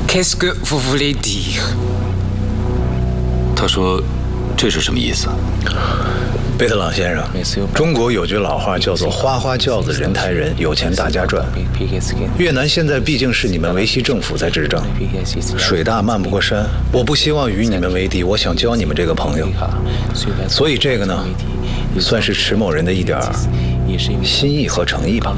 Qu'est-ce que vous voulez dire？ 他说：“这是什么意思？” 贝特朗先生，中国有句老话叫做"花花轿子人抬人，有钱大家赚"。越南现在毕竟是你们维希政府在执政，水大漫不过山。我不希望与你们为敌，我想交你们这个朋友。所以这个呢，算是迟某人的一点心意和诚意吧。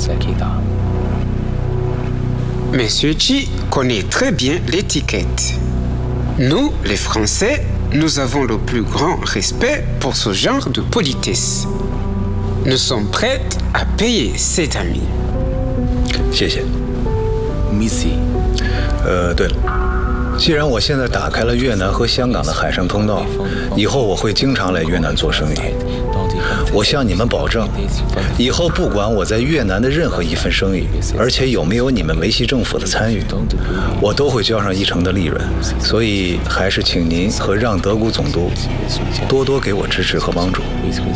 Monsieur Xi connaît très bien l'étiquette. Nous, les Français, nous avons le plus grand respect pour ce genre de politesse. Nous sommes prêts à payer cet ami. 谢谢。 Missy， 对了，既然我现在打开了越南和香港的海上通道，以后我会经常来越南做生意。我向你们保证，以后不管我在越南的任何一份生意，而且有没有你们维希政府的参与，我都会交上1成的利润。所以还是请您和让德谷总督多多给我支持和帮助。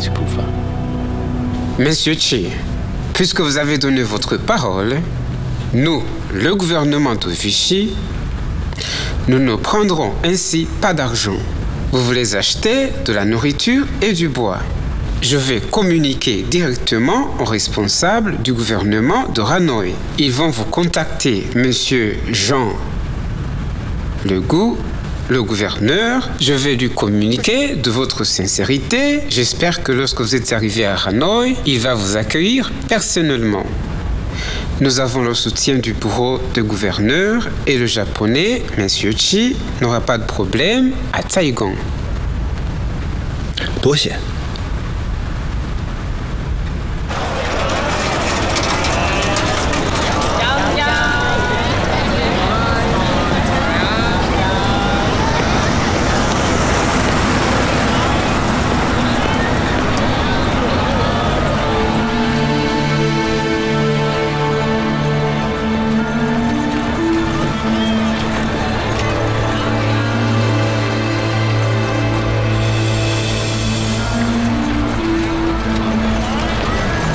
Monsieur Xi, puisque vous avez donné votre parole, nous, le gouvernement de Vichy, nous ne prendrons ainsi pas d'argent. Vous voulez acheter de la nourriture et du bois. Je vais communiquer directement aux responsables du gouvernement de Hanoï. Ils vont vous contacter, monsieur Jean Legout, le gouverneur. Je vais lui communiquer de votre sincérité. J'espère que lorsque vous êtes arrivé à Hanoï, il va vous accueillir personnellement. Nous avons le soutien du bureau de gouverneur et le japonais, monsieur Xi, n'aura pas de problème à Taïwan. 多谢。